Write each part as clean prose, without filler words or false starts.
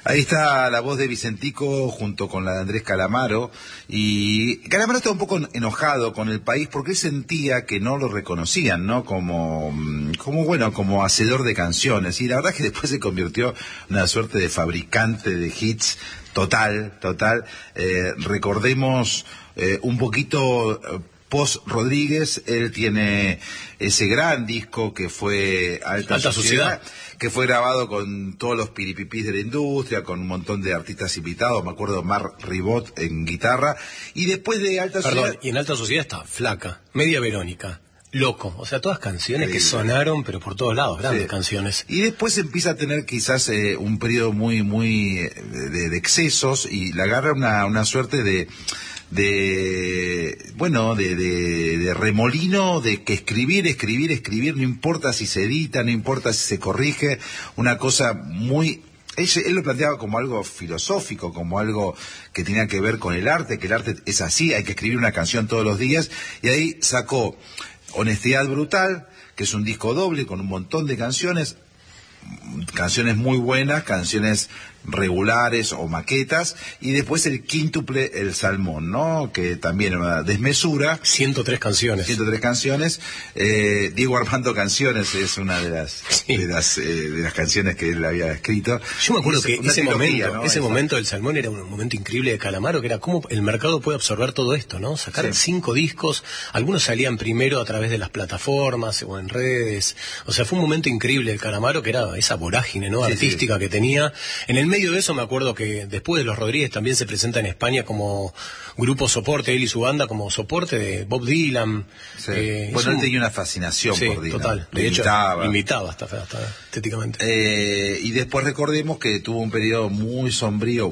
Ahí está la voz de Vicentico junto con la de Andrés Calamaro, y Calamaro está un poco enojado con el país porque él sentía que no lo reconocían, ¿no? Como hacedor de canciones, y la verdad es que después se convirtió en una suerte de fabricante de hits total. Recordemos un poquito post Rodríguez, él tiene ese gran disco que fue Alta Sociedad, que fue grabado con todos los piripipís de la industria, con un montón de artistas invitados, me acuerdo Mar Ribot en guitarra, y después de Alta Sociedad... Perdón, y en Alta Sociedad está Flaca, Media Verónica, Loco, o sea, todas canciones que sonaron, pero por todos lados, grandes canciones. Y después empieza a tener quizás un periodo muy de excesos, y le agarra una suerte de remolino, de que escribir, no importa si se edita, no importa si se corrige, una cosa muy... Él lo planteaba como algo filosófico, como algo que tenía que ver con el arte, que el arte es así, hay que escribir una canción todos los días, y ahí sacó Honestidad Brutal, que es un disco doble con un montón de canciones muy buenas, canciones regulares o maquetas, y después el quíntuple El Salmón, ¿no? Que también era una desmesura. 103 canciones. Diego Armando Canciones es una de las canciones que él había escrito. Yo me acuerdo que ese momento del Salmón era un momento increíble de Calamaro, que era cómo el mercado puede absorber todo esto, ¿no? Sacar 5 discos, algunos salían primero a través de las plataformas o en redes, o sea, fue un momento increíble de Calamaro, que era esa vorágine, ¿no? Artística que tenía. En el medio de eso me acuerdo que después de Los Rodríguez también se presenta en España como grupo soporte, él y su banda como soporte de Bob Dylan. Él tenía una fascinación por Dylan. Total. De hecho, imitaba hasta estéticamente. Y después recordemos que tuvo un periodo muy sombrío,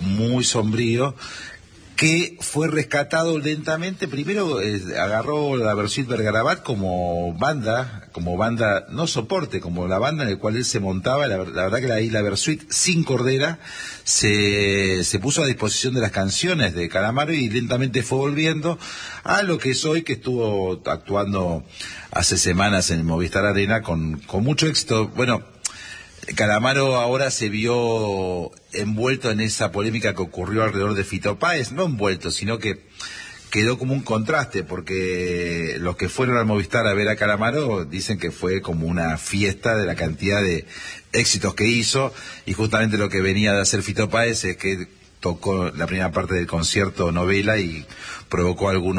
que fue rescatado lentamente. Primero agarró la Versuit Vergarabat como banda no soporte, como la banda en la cual él se montaba. La verdad que ahí la Versuit sin Cordera se puso a disposición de las canciones de Calamaro, y lentamente fue volviendo a lo que es hoy, que estuvo actuando hace semanas en el Movistar Arena con mucho éxito. Bueno, Calamaro ahora se vio envuelto en esa polémica que ocurrió alrededor de Fito Páez, no envuelto, sino que quedó como un contraste, porque los que fueron al Movistar a ver a Calamaro dicen que fue como una fiesta de la cantidad de éxitos que hizo, y justamente lo que venía de hacer Fito Páez es que tocó la primera parte del concierto novela y provocó algunos